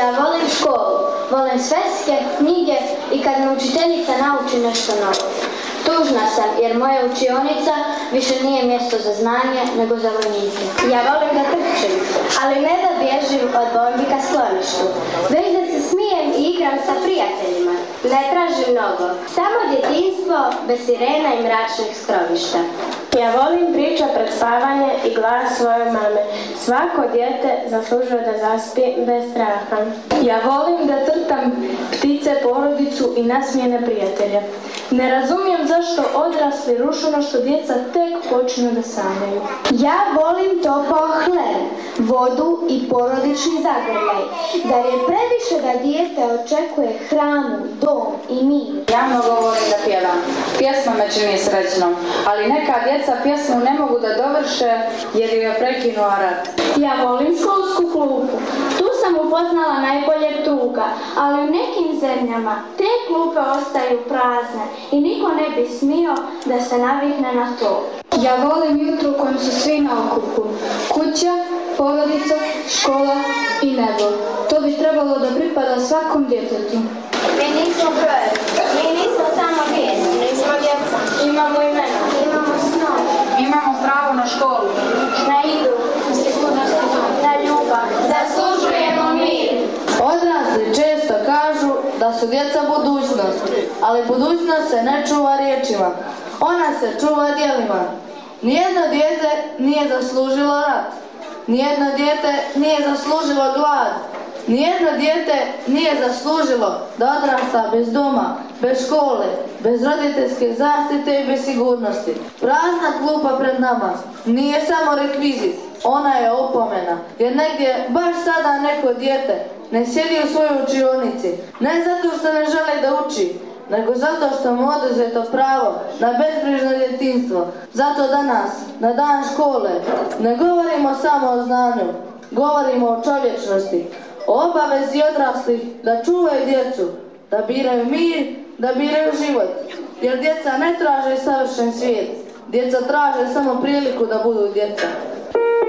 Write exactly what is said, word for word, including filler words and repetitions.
Ja volim školu, volim sveske, knjige i kad me učiteljica nauči nešto novo. Tužna sam jer moja učionica više nije mjesto za znanje nego za vojnike. Ja volim da trčim, ali ne da bježim od bombi ka skloništu, već da se smijem i igram sa prijateljima. Ne tražim mnogo, samo djetinjstvo bez sirena i mračnih skrovišta. Ja volim priča pred spavanje i glas svoje mame. Svako dijete zaslužuje da zaspije bez straha. Ja volim da crtam ptice, porodicu i nasmijene prijatelje. Ne razumijem zašto odrasli rušu ono što djeca tek počnu da sanjaju. Ja volim topao hleb, vodu i porodični zagrljaj. Zar je previše da dijete očekuje hranu, dom i mir? Ja mnogo volim da pjevam. Pjesma me čini srećnom, ali neka djeca pjesmu ne mogu da dovrše jer ju je prekinuo rat. Ja volim školsku klupu. Tu sam upoznala najboljeg druga, ali u nekim zemljama te klupe ostaju prazne i niko ne bi smio da se navikne na to. Ja volim jutro u kojem su svi na okupu. Kuća, porodica, škola i nebo. To bi trebalo da pripada svakom djetetu. Mi nismo brojevi, mi nismo samo vijesti, nismo djeca. Imamo imena, imamo snov. Imamo pravo na školu, na igru, na sigurnost, na ljubav. Zaslužujemo mir. Odrasli često kažu da su djeca budućnost, ali budućnost se ne čuva riječima, ona se čuva djelima. Nijedno dijete nije zaslužilo rat, nijedno dijete nije zaslužilo glad, nijedno dijete nije zaslužilo da odrasta bez doma, bez škole, bez roditeljske zaštite i bez sigurnosti. Prazna klupa pred nama nije samo rekvizit, ona je opomena, jer negdje baš sada neko dijete ne sjedi u svojoj učionici, ne zato što ne želi da uči, nego zato što mu oduzeto pravo na bezbrižno djetinjstvo. Zato danas, na dan škole, ne govorimo samo o znanju, govorimo o čovječnosti, o obavezi odraslih da čuvaju djecu, da biraju mir, da biraju život. Jer djeca ne traže savršen svijet, djeca traže samo priliku da budu djeca.